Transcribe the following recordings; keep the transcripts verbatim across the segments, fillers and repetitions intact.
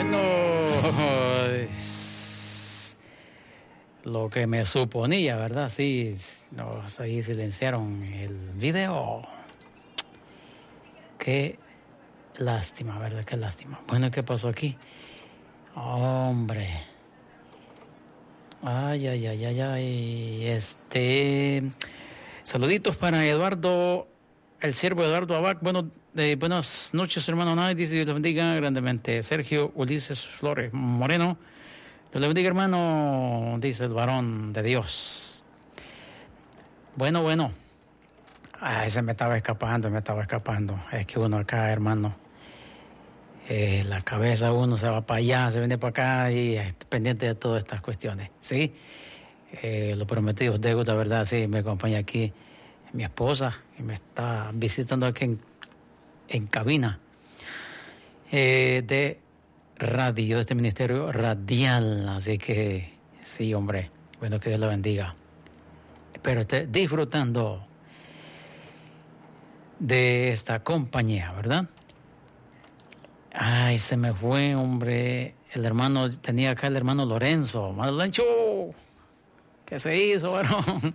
Bueno, es lo que me suponía, ¿verdad? Sí, nos ahí silenciaron el video. Qué lástima, ¿verdad? Qué lástima. Bueno, ¿qué pasó aquí? Hombre. Ay, ay, ay, ay, ay. Este. Saluditos para Eduardo, el siervo Eduardo Abac. Bueno, eh, buenas noches, hermano Nay. Dice Dios le bendiga grandemente. Sergio Ulises Flores Moreno. Dios le bendiga, hermano. Dice el varón de Dios. Bueno, bueno. Ay, se me estaba escapando, me estaba escapando. Es que uno acá, hermano, eh, la cabeza uno se va para allá, se viene para acá y es pendiente de todas estas cuestiones. Sí, eh, lo prometido es deuda, ¿verdad? Sí, me acompaña aquí mi esposa y me está visitando aquí en, en cabina eh, de radio, de este ministerio radial. Así que sí, hombre, bueno, que Dios la bendiga. Espero esté disfrutando de esta compañía, ¿verdad? Ay, se me fue, hombre. El hermano, tenía acá el hermano Lorenzo. Hermano Lorenzo, ¿qué se hizo, varón?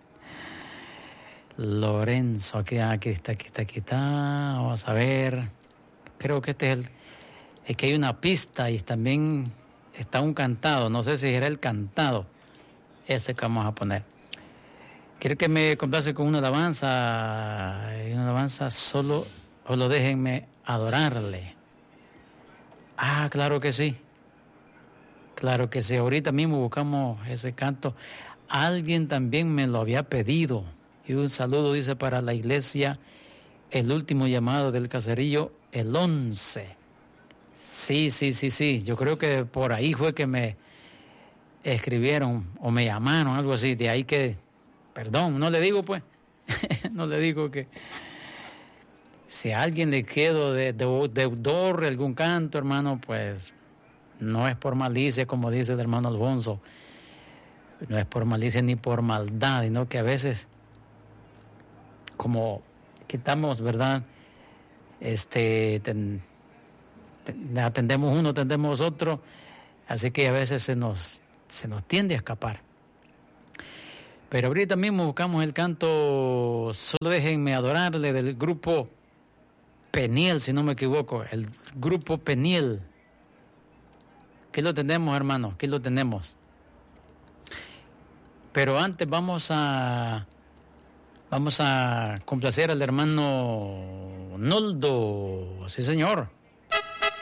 Lorenzo, aquí, aquí está, aquí está, aquí está. Vamos a ver. Creo que este es el... Es que hay una pista y también está un cantado. No sé si era el cantado. Ese que vamos a poner. Quiero que me complace con una alabanza. Una alabanza solo, solo déjenme adorarle. Ah, claro que sí. Claro que sí. Ahorita mismo buscamos ese canto. Alguien también me lo había pedido. Y un saludo, dice, para la iglesia, el último llamado del caserío, el once. Sí, sí, sí, sí. Yo creo que por ahí fue que me escribieron o me llamaron, algo así. De ahí que, perdón, no le digo pues, no le digo que... Si a alguien le quedo de, de, deudor algún canto, hermano, pues no es por malicia, como dice el hermano Alfonso. No es por malicia ni por maldad, sino que a veces, como quitamos, ¿verdad? Este, ten, ten, atendemos uno, atendemos otro, así que a veces se nos, se nos tiende a escapar. Pero ahorita mismo buscamos el canto Solo déjenme adorarle del grupo Peniel, si no me equivoco, el grupo Peniel. Aquí lo tenemos, hermano, aquí lo tenemos. Pero antes vamos a vamos a complacer al hermano Noldo, sí señor.